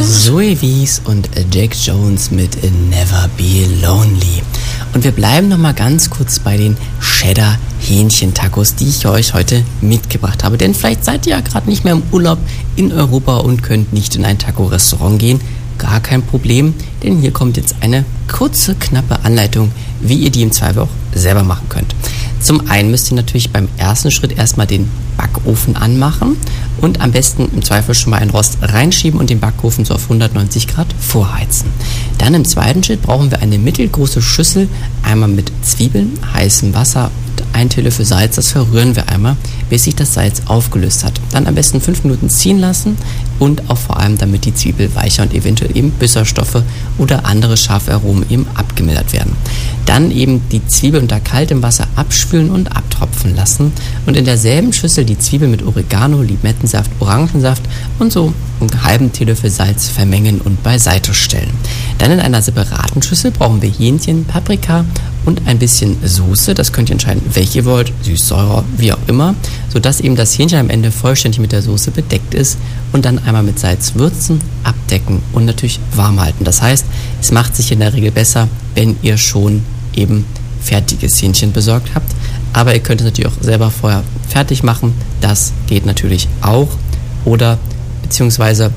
Zoe Wies und Jack Jones mit Never Be Lonely. Und wir bleiben nochmal ganz kurz bei den Cheddar-Hähnchen-Tacos, die ich euch heute mitgebracht habe. Denn vielleicht seid ihr ja gerade nicht mehr im Urlaub in Europa und könnt nicht in ein Taco-Restaurant gehen. Gar kein Problem, denn hier kommt jetzt eine kurze, knappe Anleitung, wie ihr die im Zweifel auch selber machen könnt. Zum einen müsst ihr natürlich beim ersten Schritt erstmal den Backofen anmachen und am besten im Zweifel schon mal ein Rost reinschieben und den Backofen so auf 190 Grad vorheizen. Dann im zweiten Schritt brauchen wir eine mittelgroße Schüssel, einmal mit Zwiebeln, heißem Wasser und 1 Teelöffel Salz. Das verrühren wir einmal, bis sich das Salz aufgelöst hat. Dann am besten 5 Minuten ziehen lassen und auch vor allem, damit die Zwiebel weicher und eventuell eben Bitterstoffe oder andere scharfe Aromen eben abgemildert werden. Dann eben die Zwiebel unter kaltem Wasser abspülen und abtropfen lassen und in derselben Schüssel die Zwiebel mit Oregano, Limettensaft, Orangensaft und so einen halben Teelöffel Salz vermengen und beiseite stellen. Dann in einer separaten Schüssel brauchen wir Hähnchen, Paprika und ein bisschen Soße. Das könnt ihr entscheiden, welche ihr wollt, süß, sauer, wie auch immer, sodass eben das Hähnchen am Ende vollständig mit der Soße bedeckt ist und dann einmal mit Salz würzen, abdecken und natürlich warm halten. Das heißt, es macht sich in der Regel besser, wenn ihr schon eben fertiges Hähnchen besorgt habt. Aber ihr könnt es natürlich auch selber vorher fertig machen. Das geht natürlich auch. Oder beziehungsweise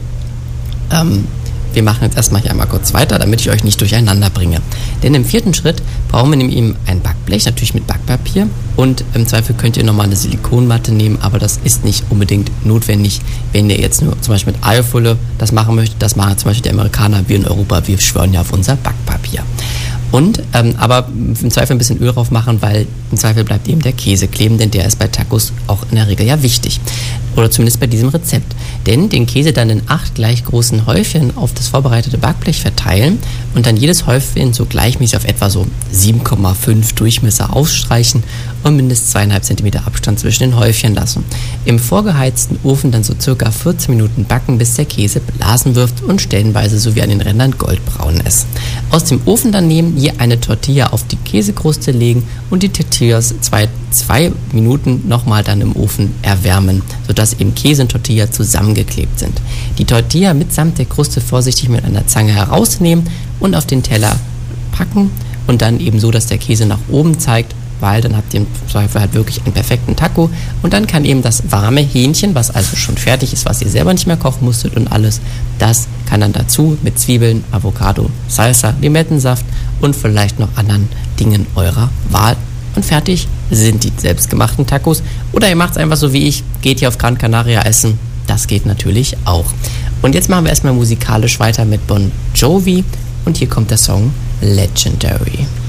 wir machen jetzt erstmal hier einmal kurz weiter, damit ich euch nicht durcheinander bringe. Denn im vierten Schritt brauchen wir nämlich eben ein Backblech, natürlich mit Backpapier. Und im Zweifel könnt ihr nochmal eine Silikonmatte nehmen, aber das ist nicht unbedingt notwendig, wenn ihr jetzt nur zum Beispiel mit Alufolie das machen möchtet. Das machen zum Beispiel die Amerikaner, wir in Europa, wir schwören ja auf unser Backpapier. Und aber im Zweifel ein bisschen Öl drauf machen, weil im Zweifel bleibt eben der Käse kleben, denn der ist bei Tacos auch in der Regel ja wichtig. Oder zumindest bei diesem Rezept. Denn den Käse dann in 8 gleich großen Häufchen auf das vorbereitete Backblech verteilen und dann jedes Häufchen so gleichmäßig auf etwa so 7,5 Durchmesser ausstreichen und mindestens 2,5 cm Abstand zwischen den Häufchen lassen. Im vorgeheizten Ofen dann so circa 14 Minuten backen, bis der Käse Blasen wirft und stellenweise sowie an den Rändern goldbraun ist. Aus dem Ofen dann nehmen, hier eine Tortilla auf die Käsekruste legen und die Tortillas 2 Minuten nochmal dann im Ofen erwärmen, sodass eben Käse und Tortilla zusammengeklebt sind. Die Tortilla mitsamt der Kruste vorsichtig mit einer Zange herausnehmen und auf den Teller packen und dann eben so, dass der Käse nach oben zeigt, weil dann habt ihr im Zweifel halt wirklich einen perfekten Taco und dann kann eben das warme Hähnchen, was also schon fertig ist, was ihr selber nicht mehr kochen musstet und alles, das kann dann dazu mit Zwiebeln, Avocado, Salsa, Limettensaft und vielleicht noch anderen Dingen eurer Wahl. Und fertig sind die selbstgemachten Tacos. Oder ihr macht es einfach so wie ich, geht hier auf Gran Canaria essen. Das geht natürlich auch. Und jetzt machen wir erstmal musikalisch weiter mit Bon Jovi und hier kommt der Song Legendary.